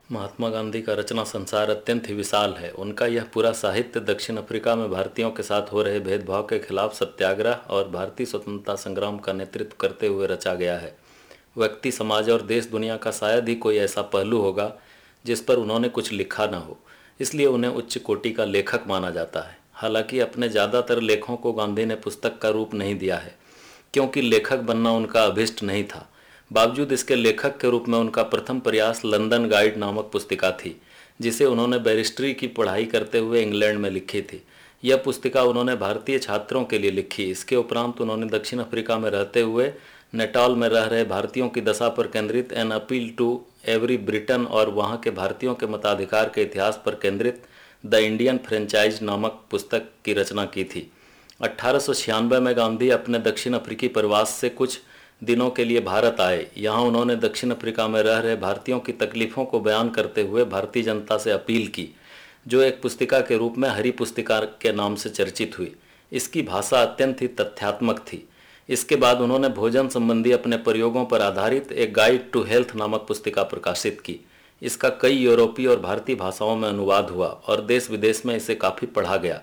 महात्मा गांधी का रचना संसार अत्यंत ही विशाल है। उनका यह पूरा साहित्य दक्षिण अफ्रीका में भारतीयों के साथ हो रहे भेदभाव के खिलाफ सत्याग्रह और भारतीय स्वतंत्रता संग्राम का नेतृत्व करते हुए रचा गया है। व्यक्ति, समाज और देश दुनिया का शायद ही कोई ऐसा पहलू होगा जिस पर उन्होंने कुछ लिखा न हो, इसलिए उन्हें उच्च कोटि का लेखक माना जाता है। हालांकि अपने ज़्यादातर लेखों को गांधी ने पुस्तक का रूप नहीं दिया है, क्योंकि लेखक बनना उनका अभिष्ट नहीं था। बावजूद इसके लेखक के रूप में उनका प्रथम प्रयास लंदन गाइड नामक पुस्तिका थी, जिसे उन्होंने बैरिस्ट्री की पढ़ाई करते हुए इंग्लैंड में लिखी थी। यह पुस्तिका उन्होंने भारतीय छात्रों के लिए लिखी। इसके उपरांत उन्होंने दक्षिण अफ्रीका में रहते हुए नेटाल में रह रहे भारतीयों की दशा पर केंद्रित an appeal to every Britain और वहाँ के भारतीयों के मताधिकार के इतिहास पर केंद्रित द इंडियन फ्रेंचाइज नामक पुस्तक की रचना की थी। 1896 में गांधी अपने दक्षिण अफ्रीकी प्रवास से कुछ दिनों के लिए भारत आए। यहाँ उन्होंने दक्षिण अफ्रीका में रह रहे भारतीयों की तकलीफ़ों को बयान करते हुए भारतीय जनता से अपील की, जो एक पुस्तिका के रूप में हरी पुस्तिका के नाम से चर्चित हुई। इसकी भाषा अत्यंत ही तथ्यात्मक थी। इसके बाद उन्होंने भोजन संबंधी अपने प्रयोगों पर आधारित एक गाइड टू हेल्थ नामक पुस्तिका प्रकाशित की। इसका कई यूरोपीय और भारतीय भाषाओं में अनुवाद हुआ और देश विदेश में इसे काफ़ी पढ़ा गया।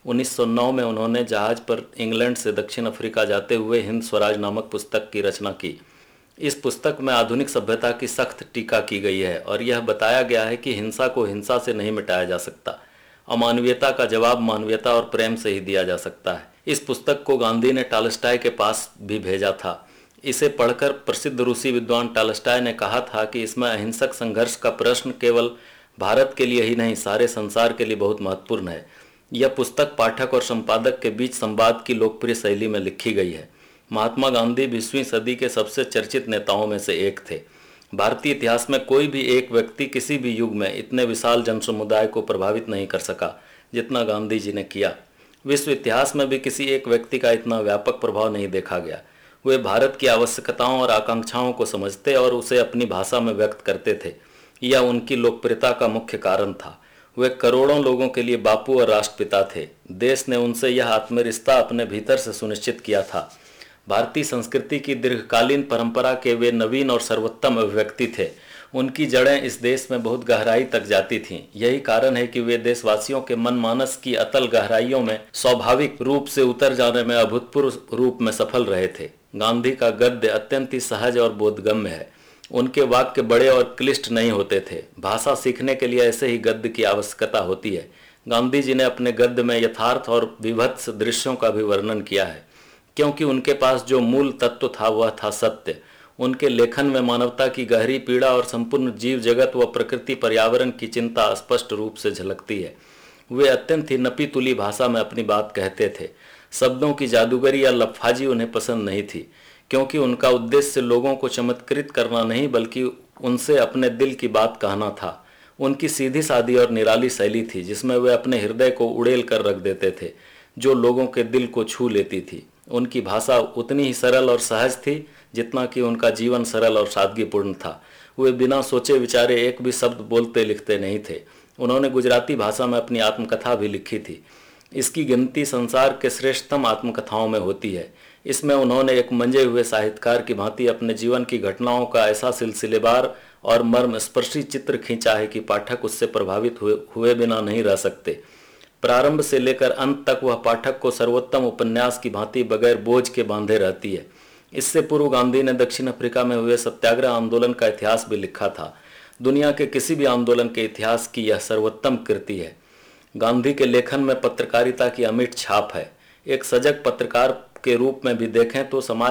1909 में उन्होंने जहाज पर इंग्लैंड से दक्षिण अफ्रीका जाते हुए हिंद स्वराज नामक पुस्तक की रचना की। इस पुस्तक में आधुनिक सभ्यता की सख्त टीका की गई है और यह बताया गया है कि हिंसा को हिंसा से नहीं मिटाया जा सकता, अमानवीयता का जवाब मानवीयता और प्रेम से ही दिया जा सकता है। इस पुस्तक को गांधी ने टॉलस्टॉय के पास भी भेजा था। इसे पढ़कर प्रसिद्ध रूसी विद्वान टॉलस्टॉय ने कहा था कि इसमें अहिंसक संघर्ष का प्रश्न केवल भारत के लिए ही नहीं, सारे संसार के लिए बहुत महत्वपूर्ण है। यह पुस्तक पाठक और संपादक के बीच संवाद की लोकप्रिय शैली में लिखी गई है। महात्मा गांधी 20वीं सदी के सबसे चर्चित नेताओं में से एक थे। भारतीय इतिहास में कोई भी एक व्यक्ति किसी भी युग में इतने विशाल जनसमुदाय को प्रभावित नहीं कर सका जितना गांधी जी ने किया। विश्व इतिहास में भी किसी एक व्यक्ति का इतना व्यापक प्रभाव नहीं देखा गया। वे भारत की आवश्यकताओं और आकांक्षाओं को समझते और उसे अपनी भाषा में व्यक्त करते थे। यह उनकी लोकप्रियता का मुख्य कारण था। वे करोड़ों लोगों के लिए बापू और राष्ट्रपिता थे। देश ने उनसे यह आत्मरिश्ता अपने भीतर से सुनिश्चित किया था। भारतीय संस्कृति की दीर्घकालीन परंपरा के वे नवीन और सर्वोत्तम अभिव्यक्ति थे। उनकी जड़ें इस देश में बहुत गहराई तक जाती थीं। यही कारण है कि वे देशवासियों के मन मानस की अतल गहराइयों में स्वाभाविक रूप से उतर जाने में अभूतपूर्व रूप में सफल रहे थे। गांधी का गद्य अत्यंत ही सहज और बोधगम्य है। उनके वाक्य बड़े और क्लिष्ट नहीं होते थे। भाषा सीखने के लिए ऐसे ही गद्य की आवश्यकता होती है। गांधी जी ने अपने गद्य में यथार्थ और विभत्स दृश्यों का भी वर्णन किया है, क्योंकि उनके पास जो मूल तत्व था वह था सत्य। उनके लेखन में मानवता की गहरी पीड़ा और संपूर्ण जीव जगत व प्रकृति पर्यावरण की चिंता स्पष्ट रूप से झलकती है। वे अत्यंत ही नपी तुली भाषा में अपनी बात कहते थे। शब्दों की जादूगरी या लफाजी उन्हें पसंद नहीं थी, क्योंकि उनका उद्देश्य लोगों को चमत्कृत करना नहीं बल्कि उनसे अपने दिल की बात कहना था। उनकी सीधी सादी और निराली शैली थी, जिसमें वे अपने हृदय को उड़ेल कर रख देते थे, जो लोगों के दिल को छू लेती थी। उनकी भाषा उतनी ही सरल और सहज थी जितना कि उनका जीवन सरल और सादगीपूर्ण था। वे बिना सोचे विचारे एक भी शब्द बोलते लिखते नहीं थे। उन्होंने गुजराती भाषा में अपनी आत्मकथा भी लिखी थी। इसकी गिनती संसार के श्रेष्ठतम आत्मकथाओं में होती है। इसमें उन्होंने एक मंजे हुए साहित्यकार की भांति अपने जीवन की घटनाओं का ऐसा सिलसिलेवार और मर्मस्पर्शी चित्र खींचा है कि पाठक उससे प्रभावित हुए बिना नहीं रह सकते। प्रारंभ से लेकर अंत तक वह पाठक को सर्वोत्तम उपन्यास की भांति बगैर बोझ के बांधे रहती है। इससे पूर्व गांधी ने दक्षिण अफ्रीका में हुए सत्याग्रह आंदोलन का इतिहास भी लिखा था। दुनिया के किसी भी आंदोलन के इतिहास की यह सर्वोत्तम कृति है। गांधी के लेखन में पत्रकारिता की अमिट छाप है। एक सजग पत्रकार के रूप में भी देखें तो समाज